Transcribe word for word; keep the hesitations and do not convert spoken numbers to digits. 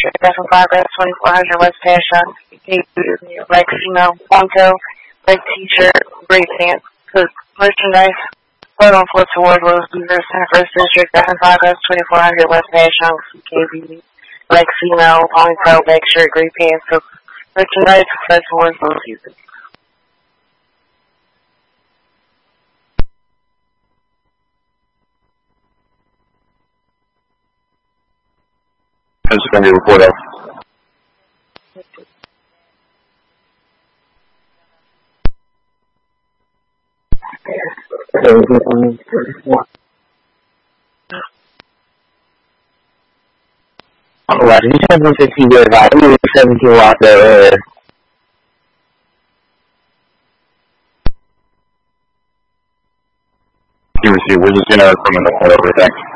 District, F in progress, twenty-four hundred West Passion, Black female, one coat, black t-shirt, gray pants, cook, merchandise, one on four toward Rose Beavers, First District, F in progress, twenty-four hundred West Passion, C K B, black female, one coat, black shirt, gray pants, cook, merchandise, first toward Rose Beavers. Pennsylvania report out. Alright, you have one fifteen there, about seventeen out there. You receive, we're just gonna come in the corner over, thanks.